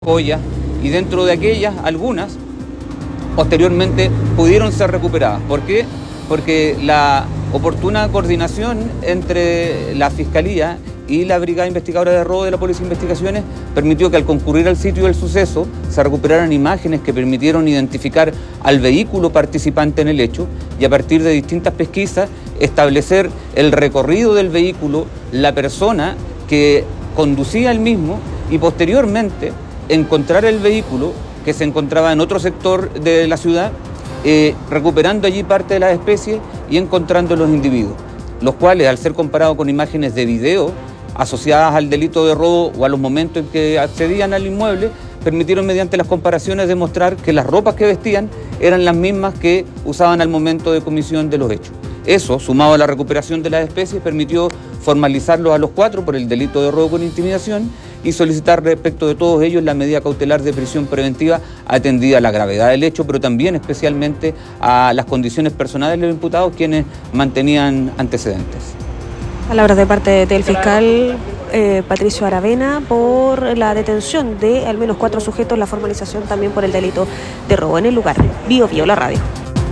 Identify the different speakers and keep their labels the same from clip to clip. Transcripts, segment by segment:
Speaker 1: joyas, y dentro de aquellas, algunas, posteriormente pudieron ser recuperadas. ¿Por qué? Porque la oportuna coordinación entre la Fiscalía y la Brigada Investigadora de Robo de la Policía de Investigaciones permitió que al concurrir al sitio del suceso se recuperaran imágenes que permitieron identificar al vehículo participante en el hecho y a partir de distintas pesquisas establecer el recorrido del vehículo, la persona que conducía el mismo y posteriormente encontrar el vehículo que se encontraba en otro sector de la ciudad, recuperando allí parte de las especies y encontrando los individuos, los cuales al ser comparados con imágenes de video asociadas al delito de robo o a los momentos en que accedían al inmueble, permitieron mediante las comparaciones demostrar que las ropas que vestían eran las mismas que usaban al momento de comisión de los hechos. Eso, sumado a la recuperación de las especies, permitió formalizarlos a los 4 por el delito de robo con intimidación y solicitar respecto de todos ellos la medida cautelar de prisión preventiva atendida a la gravedad del hecho, pero también especialmente a las condiciones personales de los imputados, quienes mantenían antecedentes.
Speaker 2: Palabras de parte del fiscal Patricio Aravena por la detención de al menos 4 sujetos, la formalización también por el delito de robo en el lugar. Bio Bio, la radio.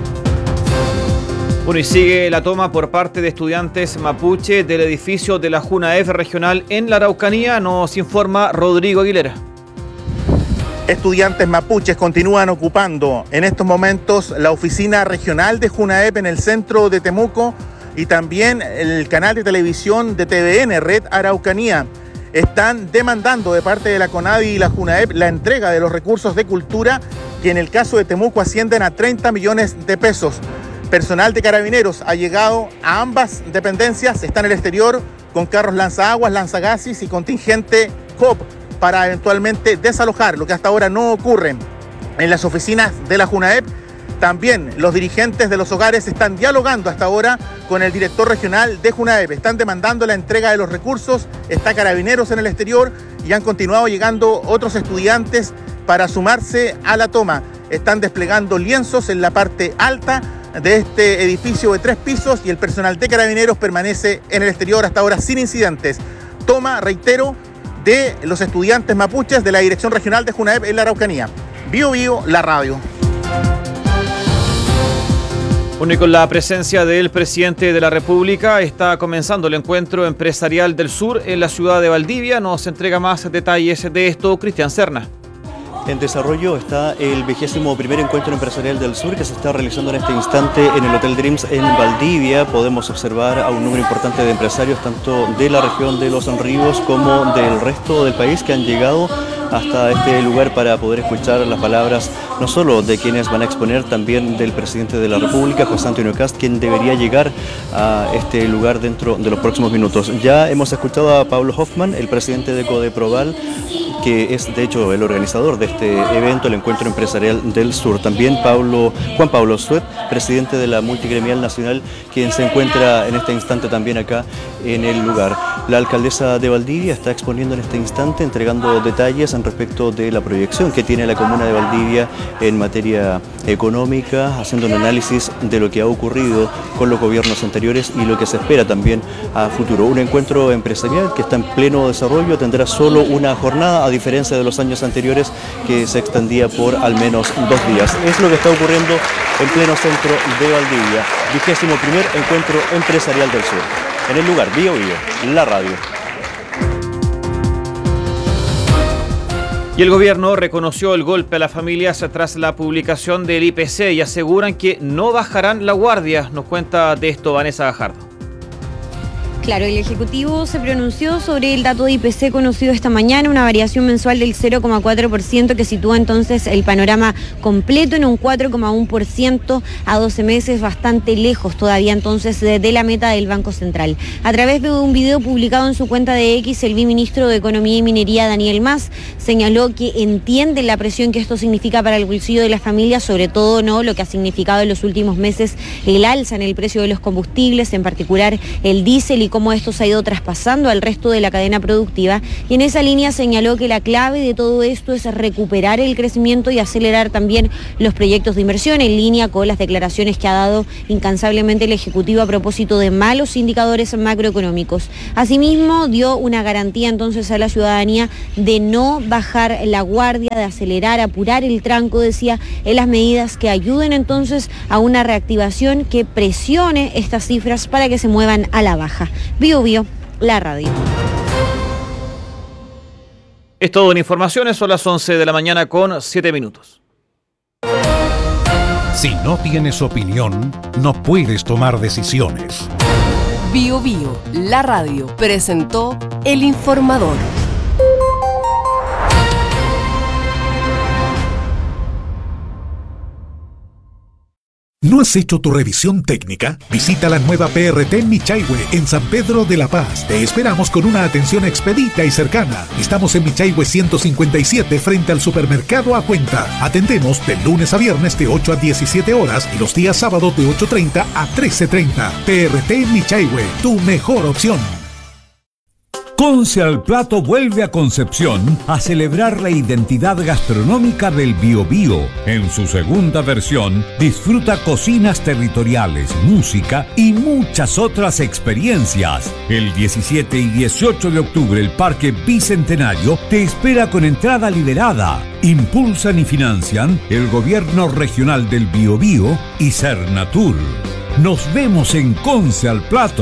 Speaker 3: Bueno, y sigue la toma por parte de estudiantes mapuche del edificio de la JUNAEF regional en la Araucanía, nos informa Rodrigo Aguilera.
Speaker 4: Estudiantes mapuches continúan ocupando en estos momentos la oficina regional de JUNAEF en el centro de Temuco y también el canal de televisión de TVN, Red Araucanía. Están demandando de parte de la CONADI y la JUNAEF la entrega de los recursos de cultura que en el caso de Temuco ascienden a 30 millones de pesos. Personal de Carabineros ha llegado a ambas dependencias, está en el exterior con carros lanzaguas, lanzagases y contingente COP para eventualmente desalojar, lo que hasta ahora no ocurre. En las oficinas de la JUNAEF también los dirigentes de los hogares están dialogando hasta ahora con el director regional de JUNAEF, están demandando la entrega de los recursos, está Carabineros en el exterior y han continuado llegando otros estudiantes para sumarse a la toma. Están desplegando lienzos en la parte alta de este edificio de 3 pisos y el personal de Carabineros permanece en el exterior hasta ahora sin incidentes. Toma, reitero, de los estudiantes mapuches de la Dirección Regional de JUNAEF en la Araucanía. Bio Bio, la radio.
Speaker 3: Bueno, y con la presencia del presidente de la República está comenzando el encuentro empresarial del sur en la ciudad de Valdivia. Nos entrega más detalles de esto Cristian Serna.
Speaker 5: En desarrollo está el 21º Encuentro Empresarial del Sur que se está realizando en este instante en el Hotel Dreams en Valdivia. Podemos observar a un número importante de empresarios tanto de la región de Los Ríos como del resto del país que han llegado hasta este lugar para poder escuchar las palabras no solo de quienes van a exponer, también del presidente de la República, José Antonio Kast, quien debería llegar a este lugar dentro de los próximos minutos. Ya hemos escuchado a Pablo Hoffman, el presidente de Codeproval, que es de hecho el organizador de este evento, el Encuentro Empresarial del Sur. También Juan Pablo Suet, presidente de la Multigremial Nacional, quien se encuentra en este instante también acá en el lugar. La alcaldesa de Valdivia está exponiendo en este instante, entregando detalles en respecto de la proyección que tiene la comuna de Valdivia en materia económica, haciendo un análisis de lo que ha ocurrido con los gobiernos anteriores y lo que se espera también a futuro. Un encuentro empresarial que está en pleno desarrollo, tendrá solo una jornada, a diferencia de los años anteriores que se extendía por al menos 2 días. Es lo que está ocurriendo en pleno centro de Valdivia. 21º Encuentro Empresarial del Sur. En el lugar, Bio Bio, la radio.
Speaker 3: Y el gobierno reconoció el golpe a las familias tras la publicación del IPC y aseguran que no bajarán la guardia. Nos cuenta de esto Vanessa Gajardo.
Speaker 6: Claro, el Ejecutivo se pronunció sobre el dato de IPC conocido esta mañana, una variación mensual del 0,4% que sitúa entonces el panorama completo en un 4,1% a 12 meses, bastante lejos todavía entonces de la meta del Banco Central. A través de un video publicado en su cuenta de X, el viceministro de Economía y Minería, Daniel Mas, señaló que entiende la presión que esto significa para el bolsillo de las familias, sobre todo no lo que ha significado en los últimos meses el alza en el precio de los combustibles, en particular el diésel y cómo cómo esto se ha ido traspasando al resto de la cadena productiva, y en esa línea señaló que la clave de todo esto es recuperar el crecimiento y acelerar también los proyectos de inversión, en línea con las declaraciones que ha dado incansablemente el Ejecutivo a propósito de malos indicadores macroeconómicos. Asimismo, dio una garantía entonces a la ciudadanía de no bajar la guardia, de acelerar, apurar el tranco, decía, en las medidas que ayuden entonces a una reactivación que presione estas cifras para que se muevan a la baja. Bio Bio, la radio.
Speaker 3: Es todo en informaciones, son las 11 de la mañana con 7 minutos.
Speaker 7: Si no tienes opinión, no puedes tomar decisiones.
Speaker 8: Bio Bio, la radio, presentó El Informador.
Speaker 7: ¿No has hecho tu revisión técnica? Visita la nueva PRT en Michaihue, en San Pedro de la Paz. Te esperamos con una atención expedita y cercana. Estamos en Michaihue 157, frente al supermercado A Cuenta. Atendemos de lunes a viernes de 8 a 17 horas y los días sábados de 8:30 a 13:30. PRT en Michaihue, tu mejor opción.
Speaker 9: Conce al Plato vuelve a Concepción a celebrar la identidad gastronómica del Biobío. En su segunda versión, disfruta cocinas territoriales, música y muchas otras experiencias. El 17 y 18 de octubre, el Parque Bicentenario te espera con entrada liberada. Impulsan y financian el Gobierno Regional del Biobío y Cernatur. Nos vemos en Conce al Plato.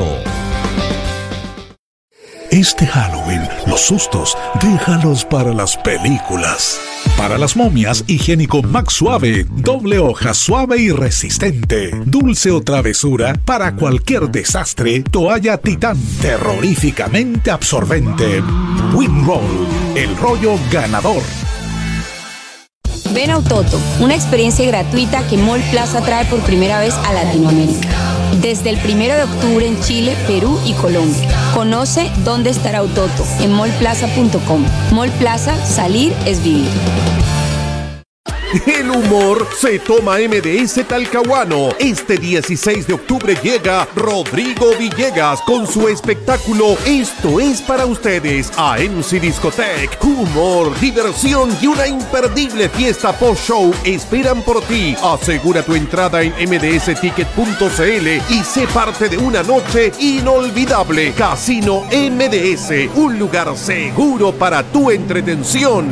Speaker 7: Este Halloween, los sustos, déjalos para las películas. Para las momias, higiénico Max Suave, doble hoja suave y resistente. Dulce o travesura, para cualquier desastre, toalla Titán, terroríficamente absorbente. Winroll, el rollo ganador.
Speaker 10: Ven a Autoto, una experiencia gratuita que Mall Plaza trae por primera vez a Latinoamérica. Desde el 1 de octubre en Chile, Perú y Colombia. Conoce dónde estará Autoto en mallplaza.com. Mall Plaza, salir es vivir.
Speaker 11: El humor se toma MDS Talcahuano. Este 16 de octubre llega Rodrigo Villegas con su espectáculo Esto es para ustedes a MC Discotech. Humor, diversión y una imperdible fiesta post-show esperan por ti. Asegura tu entrada en mdsticket.cl y sé parte de una noche inolvidable. Casino MDS, un lugar seguro para tu entretención.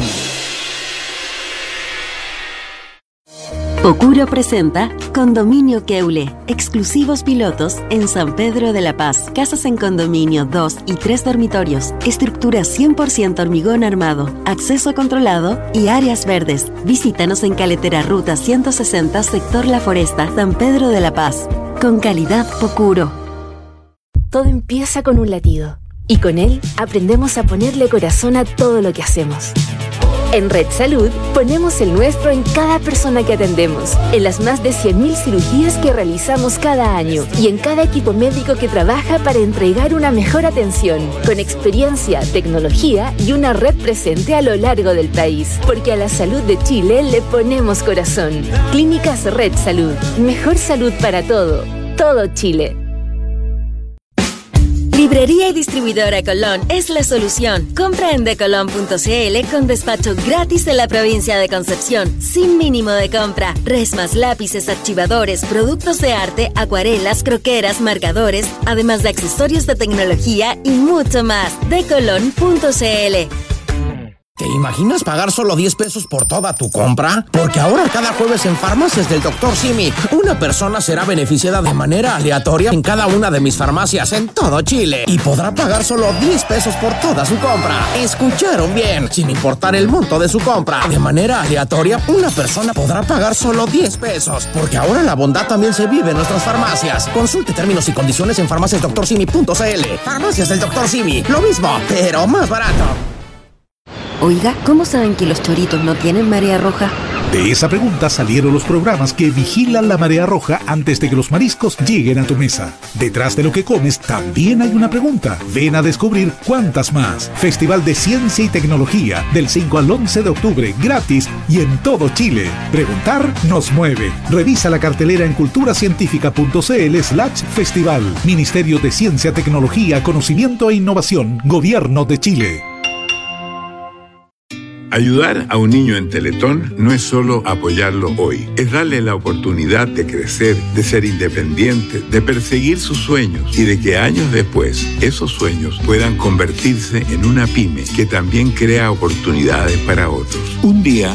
Speaker 12: Pocuro presenta Condominio Keule, exclusivos pilotos en San Pedro de la Paz. Casas en condominio, 2 y 3 dormitorios, estructura 100% hormigón armado, acceso controlado y áreas verdes. Visítanos en Caletera Ruta 160, sector La Foresta, San Pedro de la Paz. Con calidad Pocuro.
Speaker 13: Todo empieza con un latido y con él aprendemos a ponerle corazón a todo lo que hacemos. En Red Salud ponemos el nuestro en cada persona que atendemos, en las más de 100.000 cirugías que realizamos cada año y en cada equipo médico que trabaja para entregar una mejor atención, con experiencia, tecnología y una red presente a lo largo del país. Porque a la salud de Chile le ponemos corazón. Clínicas Red Salud, mejor salud para todo Chile.
Speaker 14: Librería y distribuidora Colón es la solución. Compra en decolon.cl con despacho gratis en la provincia de Concepción, sin mínimo de compra. Resmas, lápices, archivadores, productos de arte, acuarelas, croqueras, marcadores, además de accesorios de tecnología y mucho más. Decolon.cl.
Speaker 15: ¿Te imaginas pagar solo 10 pesos por toda tu compra? Porque ahora cada jueves en Farmacias del Dr. Simi, una persona será beneficiada de manera aleatoria en cada una de mis farmacias en todo Chile y podrá pagar solo 10 pesos por toda su compra. ¿Escucharon bien? Sin importar el monto de su compra. De manera aleatoria, una persona podrá pagar solo 10 pesos. Porque ahora la bondad también se vive en nuestras farmacias. Consulte términos y condiciones en farmaciasdoctorsimi.cl. Farmacias del Dr. Simi, lo mismo, pero más barato.
Speaker 12: Oiga, ¿cómo saben que los choritos no tienen marea roja?
Speaker 7: De esa pregunta salieron los programas que vigilan la marea roja antes de que los mariscos lleguen a tu mesa. Detrás de lo que comes también hay una pregunta. Ven a descubrir cuántas más. Festival de Ciencia y Tecnología del 5 al 11 de octubre, gratis y en todo Chile. Preguntar nos mueve. Revisa la cartelera en culturacientifica.cl/festival. Ministerio de Ciencia, Tecnología, Conocimiento e Innovación. Gobierno de Chile.
Speaker 16: Ayudar a un niño en Teletón no es solo apoyarlo hoy, es darle la oportunidad de crecer, de ser independiente, de perseguir sus sueños y de que años después esos sueños puedan convertirse en una pyme que también crea oportunidades para otros. Un día